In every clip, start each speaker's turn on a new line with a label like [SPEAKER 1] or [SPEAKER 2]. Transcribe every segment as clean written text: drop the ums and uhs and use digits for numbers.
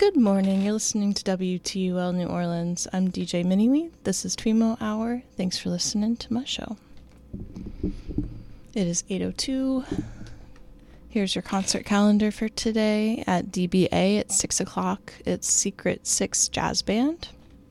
[SPEAKER 1] Good morning. You're listening to WTUL New Orleans. I'm DJ Miniwee. This is Twemo Hour. Thanks for listening to my show. It is 8:02. Here's your concert calendar for today. At DBA at 6 o'clock, it's Secret Six Jazz Band.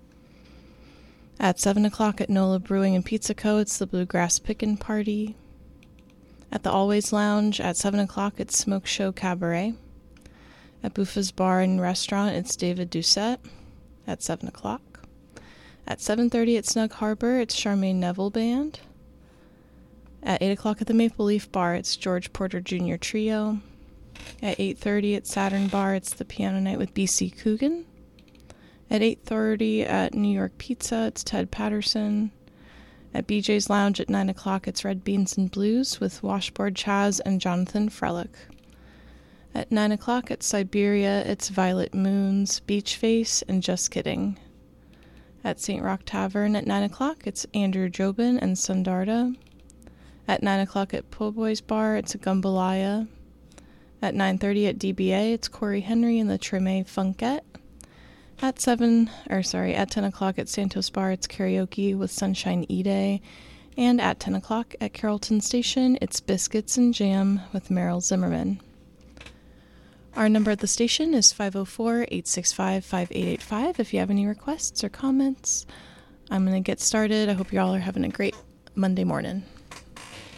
[SPEAKER 1] At 7 o'clock at NOLA Brewing and Pizza Co., it's the Bluegrass Pickin' Party. At the Always Lounge at 7 o'clock, it's Smoke Show Cabaret. At Buffa's Bar and Restaurant, it's David Doucette at 7 o'clock. At 7:30 at Snug Harbor, it's Charmaine Neville Band. At 8 o'clock at the Maple Leaf Bar, it's George Porter Jr. Trio. At 8:30 at Saturn Bar, it's the Piano Night with B.C. Coogan. At 8:30 at New York Pizza, it's Ted Patterson. At BJ's Lounge at 9 o'clock, it's Red Beans and Blues with Washboard Chaz and Jonathan Frelick. At 9 o'clock at Siberia, it's Violet Moons, Beach Face, and Just Kidding. At St. Rock Tavern at 9 o'clock, it's Andrew Jobin and Sundarda. At 9 o'clock at Po' Boys Bar, it's Gumbalaya. At 9:30 at DBA, it's Corey Henry and the Treme Funkette. At 10 o'clock at Santos Bar, it's karaoke with Sunshine E-Day. And at 10 o'clock at Carrollton Station, it's Biscuits and Jam with Meryl Zimmerman. Our number at the station is 504-865-5885 if you have any requests or comments. I'm going to get started. I hope you all are having a great Monday morning.